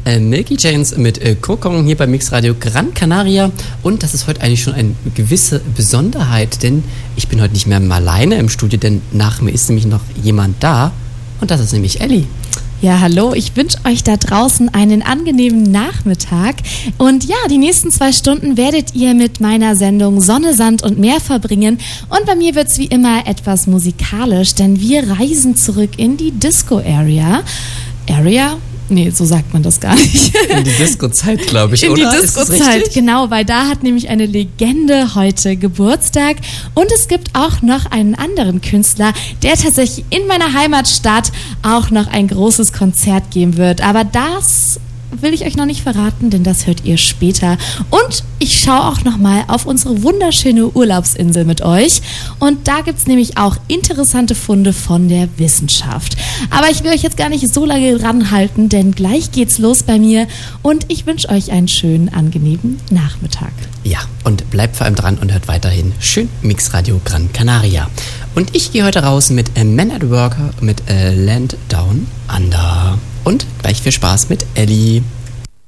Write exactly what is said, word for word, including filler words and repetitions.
äh, Milky Chains mit äh, Kokong hier bei Mixradio Gran Canaria. Und das ist heute eigentlich schon eine gewisse Besonderheit, denn ich bin heute nicht mehr alleine im Studio, denn nach mir ist nämlich noch jemand da. Und das ist nämlich Elli. Ja, hallo, ich wünsche euch da draußen einen angenehmen Nachmittag. Und ja, die nächsten zwei Stunden werdet ihr mit meiner Sendung Sonne, Sand und Meer verbringen. Und bei mir wird es wie immer etwas musikalisch, denn wir reisen zurück in die Disco-Area. Area? Nee, so sagt man das gar nicht. In die Disco-Zeit, glaube ich, in oder? In die Disco-Zeit, genau, weil da hat nämlich eine Legende heute Geburtstag. Und es gibt auch noch einen anderen Künstler, der tatsächlich in meiner Heimatstadt auch noch ein großes Konzert geben wird. Aber das will ich euch noch nicht verraten, denn das hört ihr später. Und ich schaue auch noch mal auf unsere wunderschöne Urlaubsinsel mit euch. Und da gibt es nämlich auch interessante Funde von der Wissenschaft. Aber ich will euch jetzt gar nicht so lange ranhalten, denn gleich geht's los bei mir. Und ich wünsche euch einen schönen, angenehmen Nachmittag. Ja, und bleibt vor allem dran und hört weiterhin schön Mixradio Gran Canaria. Und ich gehe heute raus mit äh, Men at Work mit äh, Land Down Under. Und gleich viel Spaß mit Elli.